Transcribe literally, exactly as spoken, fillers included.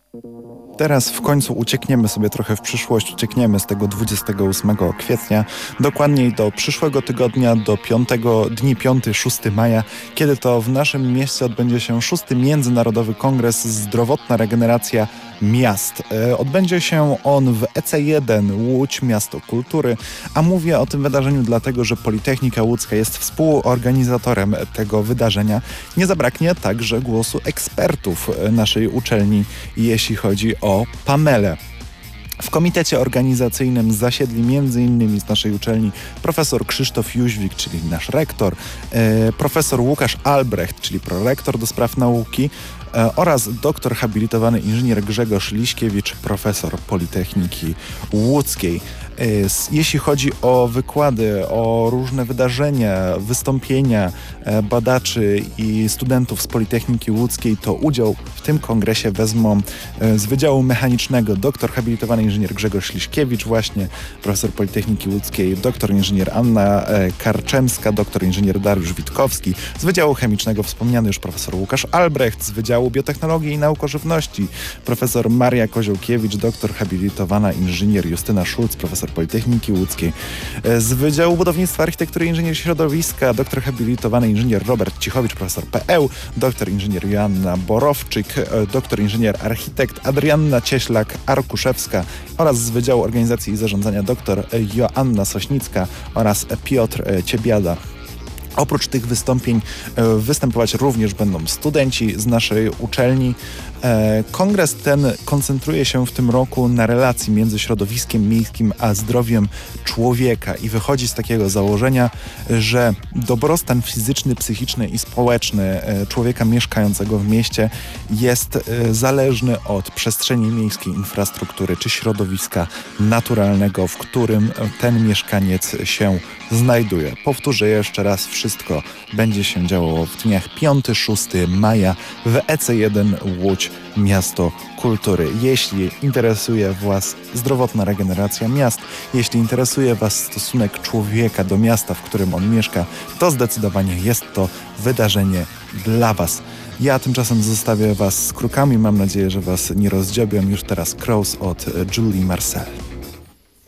Teraz w końcu uciekniemy sobie trochę w przyszłość, uciekniemy z tego dwudziestego ósmego kwietnia, dokładniej do przyszłego tygodnia, do piątego, dni piąty szósty maja, kiedy to w naszym mieście odbędzie się szósty Międzynarodowy Kongres Zdrowotna Regeneracja Miast. E, odbędzie się on w E C jeden Łódź, Miasto Kultury, a mówię o tym wydarzeniu dlatego, że Politechnika Łódzka jest współorganizatorem tego wydarzenia. Nie zabraknie także głosu ekspertów naszej uczelni, jeśli chodzi o Pamelę. W komitecie organizacyjnym zasiedli między innymi z naszej uczelni profesor Krzysztof Jóźwik, czyli nasz rektor, e, profesor Łukasz Albrecht, czyli prorektor do spraw nauki, e, oraz doktor habilitowany inżynier Grzegorz Liśkiewicz, profesor Politechniki Łódzkiej. E, jeśli chodzi o wykłady, o różne wydarzenia, wystąpienia e, badaczy i studentów z Politechniki Łódzkiej, to udział w tym kongresie wezmą e, z Wydziału Mechanicznego doktor habilitowany inżynier Grzegorz Liśkiewicz, właśnie profesor Politechniki Łódzkiej, doktor inżynier Anna e, Karczemska, doktor inżynier Dariusz Witkowski, z Wydziału Chemicznego wspomniany już profesor Łukasz Albrecht, z Wydziału Biotechnologii i Nauk o Żywności profesor Maria Koziołkiewicz, doktor habilitowana inżynier Justyna Szulc, profesor Politechniki Łódzkiej, e, z Wydziału Budownictwa, Architektury i Inżynier Środowiska, doktor habilitowany inżynier Robert Cichowicz, profesor P E U, doktor inżynier Joanna Borowczyk, e, doktor inżynier architekt Adrianna Cieślak-Arkuszewska oraz z Wydziału Organizacji i Zarządzania dr Joanna Sośnicka oraz Piotr Ciebiada. Oprócz tych wystąpień e, występować również będą studenci z naszej uczelni. E, kongres ten koncentruje się w tym roku na relacji między środowiskiem miejskim a zdrowiem człowieka i wychodzi z takiego założenia, że dobrostan fizyczny, psychiczny i społeczny e, człowieka mieszkającego w mieście jest e, zależny od przestrzeni miejskiej, infrastruktury czy środowiska naturalnego, w którym ten mieszkaniec się znajduje. Powtórzę jeszcze raz, wszystko będzie się działo w dniach piątego szóstego maja w E C jeden Łódź, Miasto Kultury. Jeśli interesuje Was zdrowotna regeneracja miast, jeśli interesuje Was stosunek człowieka do miasta, w którym on mieszka, to zdecydowanie jest to wydarzenie dla Was. Ja tymczasem zostawię Was z krukami. Mam nadzieję, że Was nie rozdziobią. Już teraz Crows od Julie Marcel.